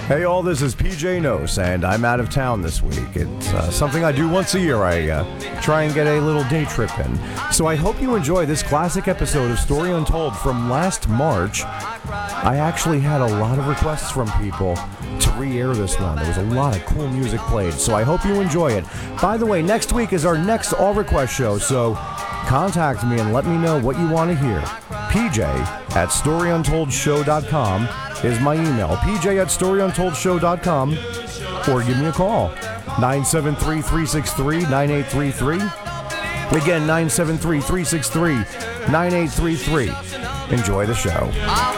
Hey all, this is PJ Nose, and I'm out of town this week. It's something I do once a year. I try and get a little day trip in. So I hope you enjoy this classic episode of Story Untold from last March. I actually had a lot of requests from people to re-air this one. There was a lot of cool music played, so I hope you enjoy it. By the way, next week is our next All Request show, so contact me and let me know what you want to hear. PJ@StoryUntoldShow.com is my email. PJ@StoryUntoldShow.com, or give me a call. 973-363-9833. Again, 973-363-9833. Enjoy the show.